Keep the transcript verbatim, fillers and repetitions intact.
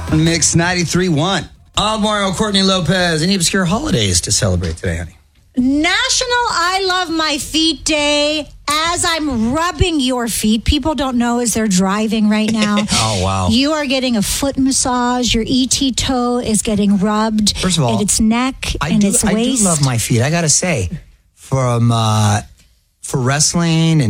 Mix ninety-three point one. Mario, Courtney Lopez. Any obscure holidays to celebrate today, honey? National I Love My Feet Day. As I'm rubbing your feet, people don't know as they're driving right now. Oh, wow. You are getting a foot massage. Your E T toe is getting rubbed. First of all, at its neck I and do, its I waist. do love my feet. I got to say, from uh, for wrestling and